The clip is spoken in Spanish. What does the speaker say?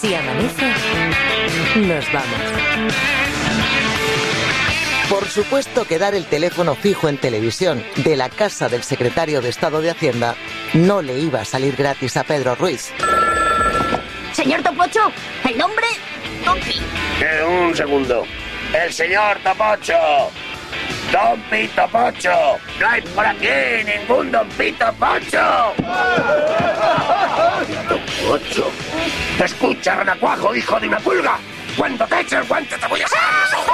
Si amanece, nos vamos. Por supuesto que dar el teléfono fijo en televisión de la casa del secretario de Estado de Hacienda no le iba a salir gratis a Pedro Ruiz. Señor Topocho, ¿el nombre? Tompi. Un segundo. El señor Topocho. Don Pito Pocho. No hay por aquí ningún Don Pito Pocho. Topocho. Escucha, renacuajo, hijo de una pulga. Cuando te eche el guante te voy a sacar.